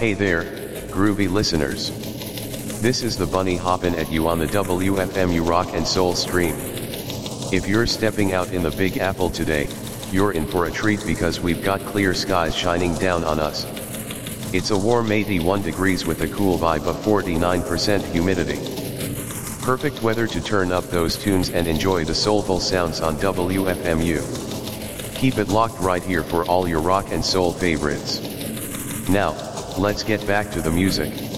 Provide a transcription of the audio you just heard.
Hey there, groovy listeners. This is the Bunny hoppin' at you on the WFMU Rock and Soul stream. If you're stepping out in the Big Apple today, you're in for a treat because we've got clear skies shining down on us. It's a warm 81 degrees with a cool vibe of 49% humidity. Perfect weather to turn up those tunes and enjoy the soulful sounds on WFMU. Keep it locked right here for all your rock and soul favorites. Now, let's get back to the music.